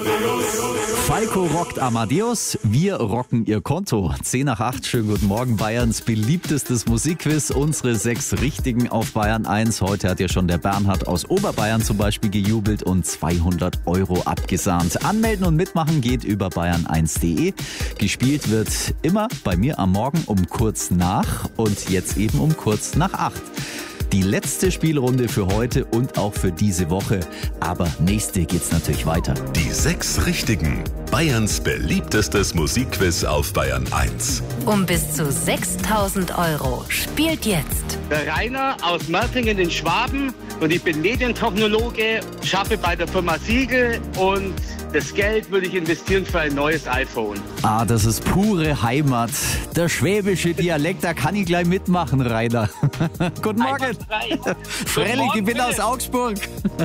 Falco rockt Amadeus, wir rocken ihr Konto. 10 nach 8, schönen guten Morgen. Bayerns beliebtestes Musikquiz, unsere 6 Richtigen auf Bayern 1. Heute hat ja schon der Bernhard aus Oberbayern zum Beispiel gejubelt und 200 € abgesahnt. Anmelden und mitmachen geht über bayern1.de. Gespielt wird immer bei mir am Morgen um kurz nach und jetzt eben um kurz nach 8. Die letzte Spielrunde für heute und auch für diese Woche. Aber nächste geht's natürlich weiter. Die 6 Richtigen. Bayerns beliebtestes Musikquiz auf Bayern 1. Um bis zu 6.000 € spielt jetzt Der Rainer aus Mertingen in Schwaben und ich bin Medientechnologe, schaffe bei der Firma Siegel und das Geld würde ich investieren für ein neues iPhone. Ah, das ist pure Heimat. Der schwäbische Dialekt, da kann ich gleich mitmachen, Rainer. Guten Morgen. Frellig, ich bin aus Augsburg.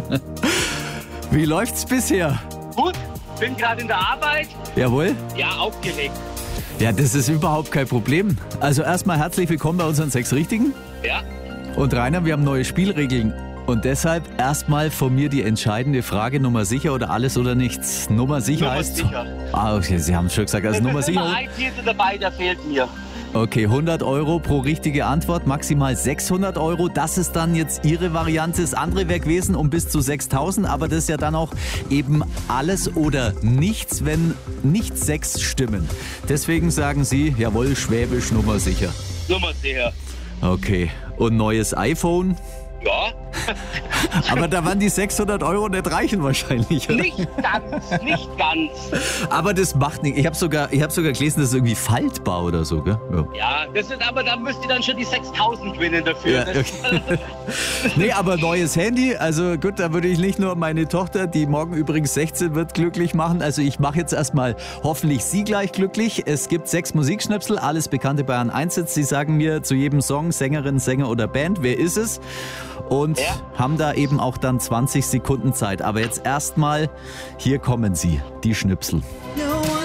Wie läuft's bisher? Gut, bin gerade in der Arbeit. Jawohl. Ja, aufgeregt. Ja, das ist überhaupt kein Problem. Also erstmal herzlich willkommen bei unseren 6 Richtigen. Ja. Und Rainer, wir haben neue Spielregeln. Und deshalb erstmal von mir die entscheidende Frage, Nummer sicher oder alles oder nichts? Nummer sicher Nummer heißt... sicher. Ah, okay, Sie haben es schon gesagt. Also Nummer sicher... Nummer 1 hier dabei, der fehlt mir. Okay, 100 € pro richtige Antwort, maximal 600 €. Das ist dann jetzt Ihre Variante. Das andere wäre gewesen um bis zu 6.000, aber das ist ja dann auch eben alles oder nichts, wenn nicht 6 stimmen. Deswegen sagen Sie, jawohl, schwäbisch, Nummer sicher. Nummer sicher. Okay, und neues iPhone? Ja. Aber da waren die 600 € nicht reichen wahrscheinlich, oder? Nicht ganz. Aber das macht nichts. Ich habe sogar gelesen, das ist irgendwie faltbar oder so, gell? Ja, das ist aber, da müsst ihr dann schon die 6.000 gewinnen dafür. Ja, okay. Nee, aber neues Handy, also gut, da würde ich nicht nur meine Tochter, die morgen übrigens 16 wird, glücklich machen. Also ich mache jetzt erstmal hoffentlich Sie gleich glücklich. Es gibt 6 Musikschnipsel, alles bekannte Bayern 1 Hits. Sie sagen mir zu jedem Song, Sängerin, Sänger oder Band, wer ist es? Und haben da eben auch dann 20 Sekunden Zeit. Aber jetzt erstmal, hier kommen sie, die Schnipsel. No